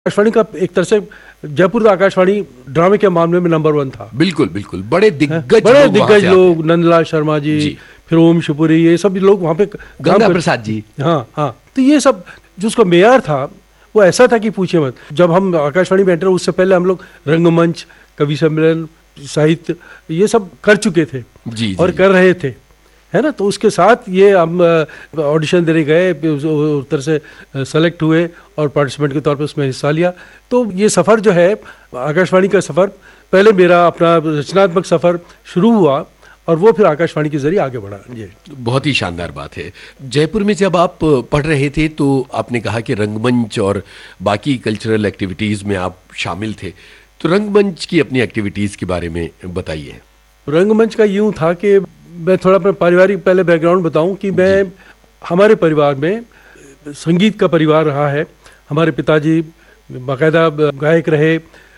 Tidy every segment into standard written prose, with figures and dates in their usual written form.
आकाशवाणी का एक तरह से जयपुर का आकाशवाणी ड्रामे के मामले में नंबर 1 था। बिल्कुल बिल्कुल, बड़े दिग्गज लोग नंदलाल शर्मा जी, फिर ओम शिवपुरी, ये सब लोग वहाँ पे, गंगा प्रसाद जी, हाँ, तो ये सब जो उसका मेयर था वो ऐसा था कि पूछे मत। जब हम आकाशवाणी में एंटर, उससे पहले हम लोग रंगमंच, कवि सम्मेलन, साहित्य, ये सब कर चुके थे जी, और कर रहे थे, है ना। तो उसके साथ ये हम ऑडिशन देने गए, उत्तर से सेलेक्ट हुए और पार्टिसिपेंट के तौर पे उसमें हिस्सा लिया। तो ये सफ़र जो है आकाशवाणी का सफ़र, पहले मेरा अपना रचनात्मक सफ़र शुरू हुआ और वो फिर आकाशवाणी के जरिए आगे बढ़ा। ये बहुत ही शानदार बात है। जयपुर में जब आप पढ़ रहे थे तो आपने कहा कि रंगमंच और बाकी कल्चरल एक्टिविटीज़ में आप शामिल थे, तो रंगमंच की अपनी एक्टिविटीज़ के बारे में बताइए। रंगमंच का यूँ था कि मैं थोड़ा अपना पारिवारिक पहले बैकग्राउंड बताऊं कि मैं, हमारे परिवार में संगीत का परिवार रहा है। हमारे पिताजी बाकायदा गायक रहे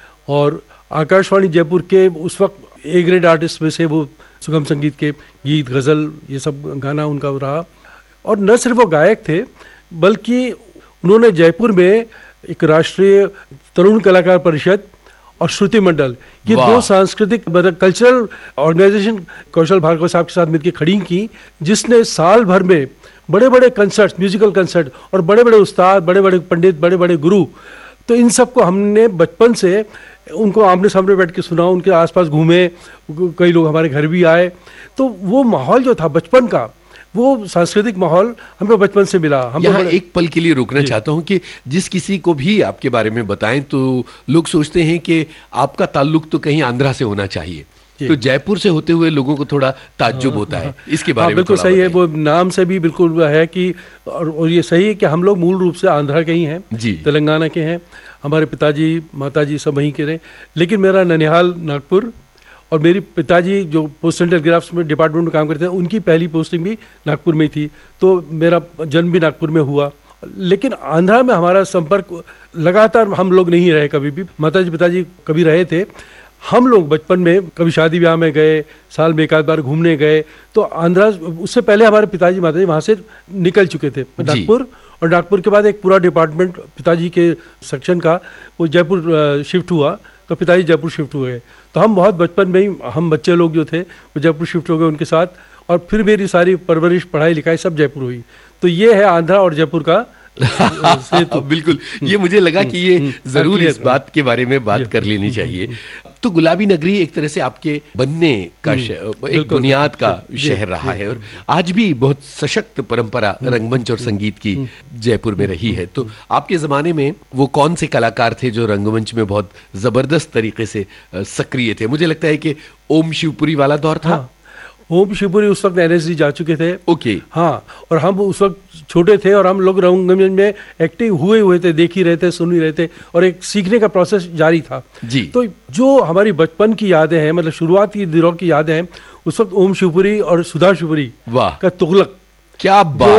और आकाशवाणी जयपुर के उस वक्त ए ग्रेड आर्टिस्ट में से वो सुगम संगीत के गीत, गज़ल, ये सब गाना उनका रहा। और न सिर्फ वो गायक थे बल्कि उन्होंने जयपुर में एक राष्ट्रीय तरुण कलाकार परिषद और श्रुति मंडल, ये दो सांस्कृतिक कल्चरल ऑर्गेनाइजेशन कौशल भार्गव साहब के साथ मिलकर खड़ी की, जिसने साल भर में बड़े बड़े कंसर्ट, म्यूजिकल कंसर्ट और बड़े बड़े उस्ताद, बड़े बड़े पंडित, बड़े बड़े गुरु, तो इन सबको हमने बचपन से उनको आमने सामने बैठ के सुना, उनके आसपास घूमे, कई लोग हमारे घर भी आए। तो वो माहौल जो था बचपन का, वो सांस्कृतिक माहौल हमें बचपन से मिला। हम यहाँ एक पल के लिए रुकना चाहता हूँ कि जिस किसी को भी आपके बारे में बताएं तो लोग सोचते हैं कि आपका ताल्लुक तो कहीं आंध्रा से होना चाहिए, तो जयपुर से होते हुए लोगों को थोड़ा ताज्जुब होता है। इसके बारे में बिल्कुल सही है, वो नाम से भी बिल्कुल है कि, और ये सही है कि हम लोग मूल रूप से आंध्रा के ही हैं, तेलंगाना के हैं। हमारे पिताजी माताजी सब वहीं के रहे, लेकिन मेरा ननिहाल नागपुर, और मेरी पिताजी जो पोस्टल टेलीग्राफ्स में डिपार्टमेंट में काम करते हैं, उनकी पहली पोस्टिंग भी नागपुर में थी, तो मेरा जन्म भी नागपुर में हुआ। लेकिन आंध्रा में हमारा संपर्क लगातार हम लोग नहीं रहे कभी भी। माताजी पिताजी कभी रहे थे, हम लोग बचपन में कभी शादी ब्याह में गए, साल में एक आध बार घूमने गए, तो आंध्रा, उससे पहले हमारे पिताजी माताजी वहाँ से निकल चुके थे नागपुर, और नागपुर के बाद एक पूरा डिपार्टमेंट पिताजी के सेक्शन का वो जयपुर शिफ्ट हुआ, तो पिताजी जयपुर शिफ्ट हुए। तो हम बहुत बचपन में ही, हम बच्चे लोग जो थे वो जयपुर शिफ्ट हो गए उनके साथ, और फिर मेरी सारी परवरिश, पढ़ाई लिखाई सब जयपुर हुई। तो ये है आंध्रा और जयपुर का बिल्कुल, ये मुझे लगा कि ये जरूर इस बात के बारे में बात कर लेनी चाहिए। तो गुलाबी नगरी एक तरह से आपके बनने का एक बुनियाद का शहर रहा है, और आज भी बहुत सशक्त परंपरा रंगमंच और संगीत की जयपुर में रही है। तो आपके जमाने में वो कौन से कलाकार थे जो रंगमंच में बहुत जबरदस्त तरीके से सक्रिय थे? मुझे लगता है कि ओम शिवपुरी वाला दौर था। ओम शिवपुरी उस वक्त NSD जा चुके थे। ओके। हाँ, और हम उस वक्त छोटे थे और हम लोग रंगमंच में एक्टिव हुए थे, देख ही रहे थे, सुन ही रहे थे, और एक सीखने का प्रोसेस जारी था जी। तो जो हमारी बचपन की यादें हैं, मतलब शुरुआती दिनों की यादें हैं, उस वक्त ओम शिवपुरी और सुधा शिवपुरी का तुगलक, क्या बात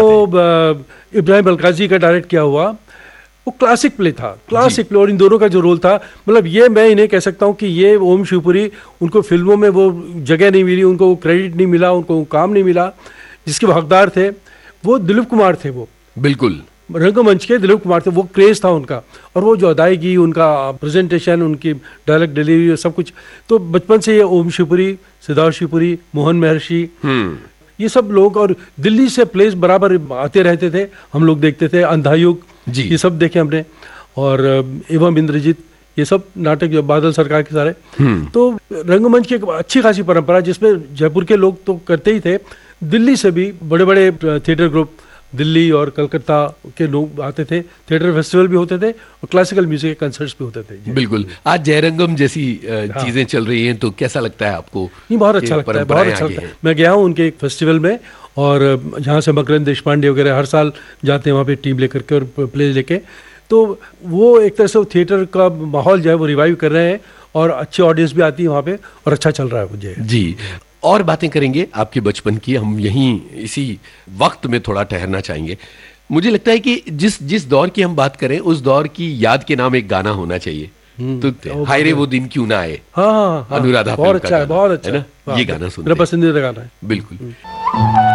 जो इब्राहिम अलकाजी का डायरेक्ट किया हुआ, वो क्लासिक प्ले था, क्लासिक प्ले। और इन दोनों का जो रोल था, मतलब ये मैं इन्हें कह सकता हूँ कि ये ओम शिवपुरी, उनको फिल्मों में वो जगह नहीं मिली, उनको क्रेडिट नहीं मिला, उनको काम नहीं मिला, जिसके हकदार थे वो दिलीप कुमार थे। वो बिल्कुल रंगमंच के दिलीप कुमार थे, वो क्रेज था उनका, और वो जो अदायगी, उनका प्रेजेंटेशन, उनकी डायलॉग डिलीवरी, सब कुछ। तो बचपन से ये ओम शिवपुरी, सिद्धार्थ शिवपुरी, मोहन महर्षि, ये सब लोग, और दिल्ली से प्लेस बराबर आते रहते थे, हम लोग देखते थे। अंधायुग, ये सब देखे हमने, और एवं इंद्रजीत, ये सब नाटक जो बादल सरकार के सारे। तो रंगमंच की एक अच्छी खासी परंपरा, जिसमें जयपुर के लोग तो करते ही थे, दिल्ली से भी बड़े बड़े थिएटर ग्रुप, दिल्ली और कलकत्ता के लोग आते थे, थिएटर फेस्टिवल भी होते थे और क्लासिकल म्यूजिक के कंसर्ट्स भी होते थे। बिल्कुल। आज जयरंगम जैसी चीजें चल रही हैं, तो कैसा लगता है आपको? नहीं, बहुत अच्छा लगता है, बहुत अच्छा लगता है। मैं गया हूँ उनके एक फेस्टिवल में, और जहाँ से मकरंद देशपांडे वगैरह हर साल जाते हैं वहाँ पे टीम लेकर के और प्ले लेके, तो वो एक तरह से थिएटर का माहौल जो है वो रिवाइव कर रहे हैं, और अच्छी ऑडियंस भी आती है वहाँ पे, और अच्छा चल रहा है मुझे जी। और बातें करेंगे आपके बचपन की, हम यहीं इसी वक्त में थोड़ा ठहरना चाहेंगे। मुझे लगता है कि जिस दौर की हम बात करें, उस दौर की याद के नाम एक गाना होना चाहिए। तो हाय रे वो दिन क्यों ना आए, हाँ, अनुराधा, बहुत अच्छा है, बहुत अच्छा है ना, ये गाना सुनते हैं, मेरा पसंदीदा गाना है। बिल्कुल।